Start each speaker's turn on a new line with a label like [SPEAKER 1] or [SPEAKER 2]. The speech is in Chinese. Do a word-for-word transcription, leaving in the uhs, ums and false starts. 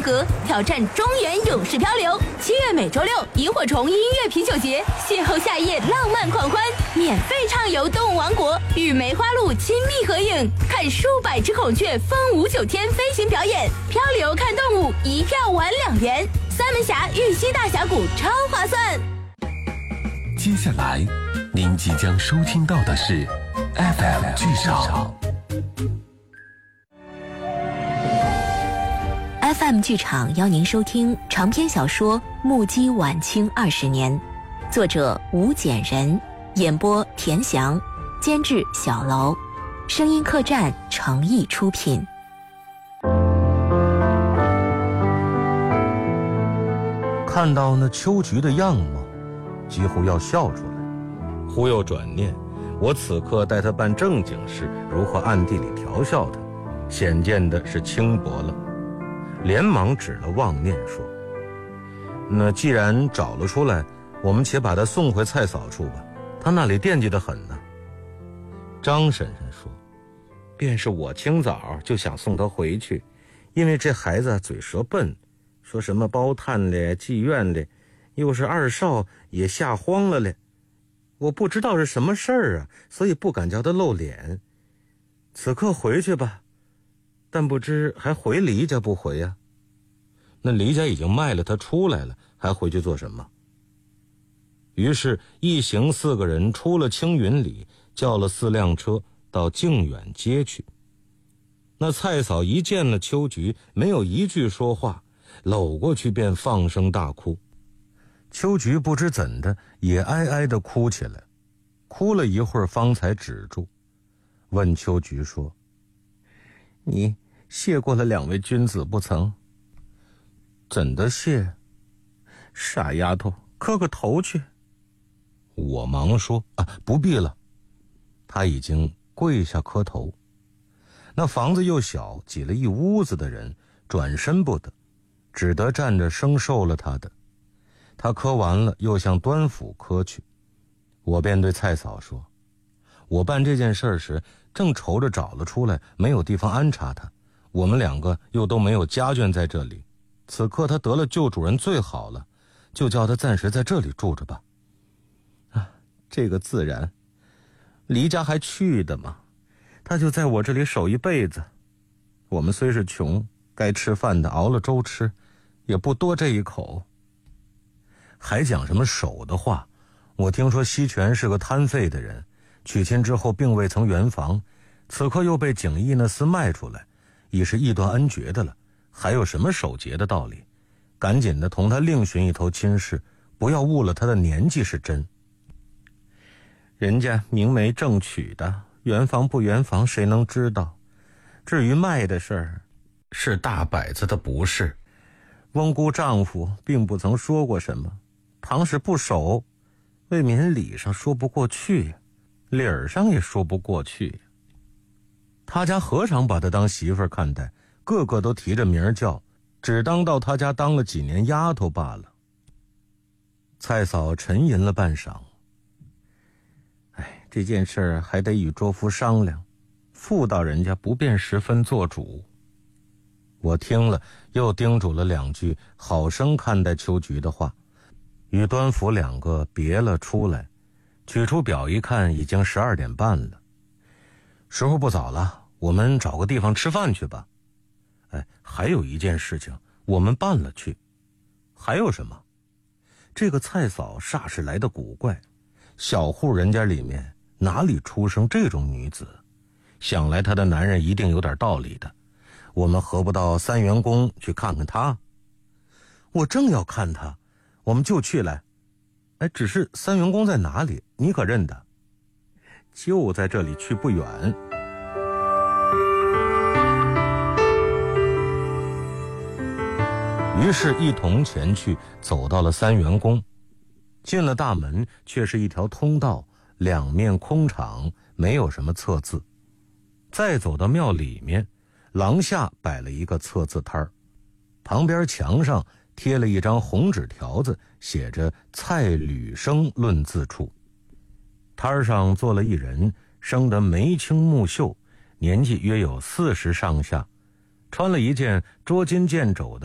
[SPEAKER 1] 格，挑战中原勇士漂流。七月每周六，萤火虫音乐啤酒节，邂逅夏夜浪漫狂欢，免费畅游动物王国，与梅花鹿亲密合影，看数百只孔雀风舞九天飞行表演，漂流看动物，一票玩两元。三门峡玉溪大峡谷超划算。
[SPEAKER 2] 接下来，您即将收听到的是 F M 剧场。
[SPEAKER 1] F M 剧场邀您收听长篇小说《目击晚清二十年》，作者吴简人，演播田翔，监制小楼，声音客栈诚意出品。
[SPEAKER 3] 看到那秋菊的样貌，几乎要笑出来。忽又转念，我此刻带他办正经事，如何暗地里调笑他，显见的是轻薄了。连忙指了妄念说：那既然找了出来，我们且把他送回蔡嫂处吧，他那里惦记得很呢。张婶婶说：便是我清早就想送他回去，因为这孩子嘴舌笨，说什么包探嘞妓院嘞，又是二少也吓慌了嘞，我不知道是什么事儿啊，所以不敢叫他露脸。此刻回去吧，但不知还回黎家不回啊？那黎家已经卖了他出来了，还回去做什么？于是一行四个人出了青云里，叫了四辆车到靖远街去。那蔡嫂一见了秋菊，没有一句说话，搂过去便放声大哭。秋菊不知怎的也哀哀地哭起来，哭了一会儿方才止住，问秋菊说：你谢过了两位君子不曾？怎的谢？傻丫头，磕个头去。我忙说：啊，不必了。他已经跪下磕头。那房子又小，挤了一屋子的人，转身不得，只得站着生受了他的。他磕完了，又向端府磕去。我便对蔡嫂说：我办这件事时，正愁着找了出来，没有地方安插他，我们两个又都没有家眷在这里，此刻他得了旧主人最好了，就叫他暂时在这里住着吧。啊，这个自然，离家还去的嘛，他就在我这里守一辈子。我们虽是穷，该吃饭的熬了粥吃，也不多这一口。还讲什么守的话？我听说西泉是个贪废的人，娶亲之后并未曾圆房，此刻又被景义那厮卖出来，已是义断恩绝的了，还有什么守节的道理？赶紧的同他另寻一头亲事，不要误了他的年纪是真。人家明媒正娶的，圆房不圆房谁能知道？至于卖的事儿，是大摆子的不是。翁姑丈夫并不曾说过什么，倘使不守，未免理上说不过去，理儿上也说不过去。他家何尝把他当媳妇儿看待，个个都提着名叫，只当到他家当了几年丫头罢了。蔡嫂沉吟了半晌，哎，这件事儿还得与卓夫商量，妇道人家不便十分做主。我听了，又叮嘱了两句，好生看待秋菊的话，与端府两个别了出来，取出表一看，已经十二点半了。时候不早了，我们找个地方吃饭去吧。哎，还有一件事情，我们办了去。还有什么？这个蔡嫂煞是来的古怪，小户人家里面哪里出生这种女子？想来她的男人一定有点道理的。我们何不到三元宫去看看她？我正要看她，我们就去来。哎，只是三元宫在哪里？你可认得？就在这里去不远。于是一同前去，走到了三元宫。进了大门，却是一条通道，两面空场，没有什么册字。再走到庙里面，廊下摆了一个册字摊儿，旁边墙上贴了一张红纸条子，写着蔡吕生论字处。摊上坐了一人，生得眉清目秀，年纪约有四十上下，穿了一件捉襟见肘的